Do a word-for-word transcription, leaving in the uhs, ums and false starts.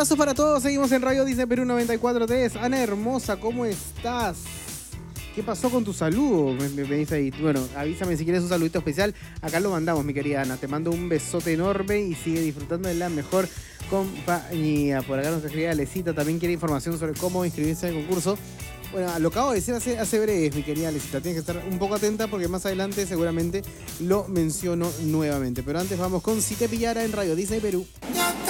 Abrazos para todos, seguimos en Radio Disney Perú noventa y cuatro punto tres. Ana hermosa, ¿cómo estás? ¿Qué pasó con tu saludo? Me, me, me dice ahí. Bueno, avísame si quieres un saludito especial. Acá lo mandamos, mi querida Ana. Te mando un besote enorme y sigue disfrutando de la mejor compañía. Por acá nuestra querida Alecita también quiere información sobre cómo inscribirse en el concurso. Bueno, lo acabo de decir hace, hace breves, mi querida Alecita. Tienes que estar un poco atenta porque más adelante seguramente lo menciono nuevamente. Pero antes vamos con Si te pillara en Radio Disney Perú.